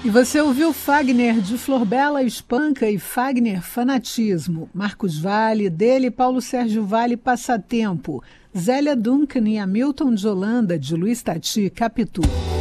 E você ouviu Fagner de Florbela Espanca e Fagner Fanatismo, Marcos Valle, dele Paulo Sérgio Vale Passatempo, Zélia Duncan e Hamilton de Holanda de Luiz Tati Capitu.